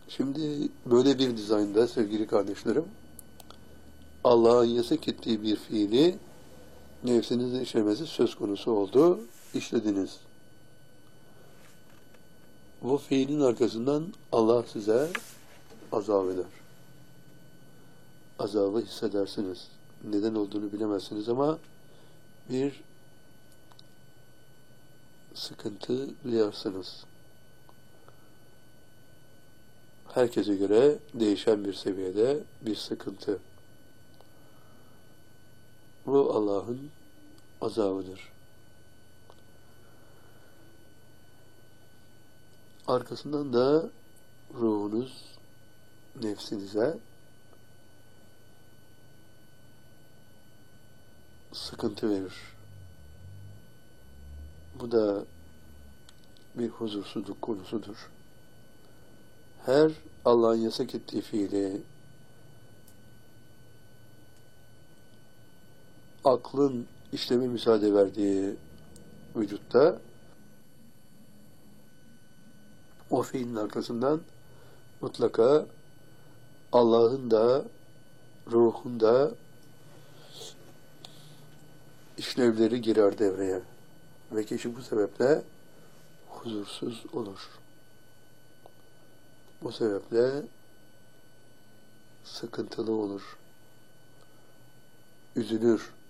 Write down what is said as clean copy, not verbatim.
Şimdi böyle bir dizaynda sevgili kardeşlerim, Allah'ın yasak ettiği bir fiili nefsinizin işlemesi söz konusu oldu, işlediniz. Bu fiilin arkasından Allah size azap eder. Azabı hissedersiniz. Neden olduğunu bilemezsiniz ama bir sıkıntı duyarsınız. Herkese göre değişen bir seviyede bir sıkıntı. Bu Allah'ın azabıdır. Arkasından da ruhunuz nefsinize sıkıntı verir. Bu da bir huzursuzluk konusudur. Her Allah'ın yasak ettiği fiili aklın işleme müsaade verdiği vücutta o fiilin arkasından mutlaka Allah'ın da ruhun da işlevleri girer devreye ve kişi bu sebeple huzursuz olur. Bu sebeple sıkıntılı olur, üzülür,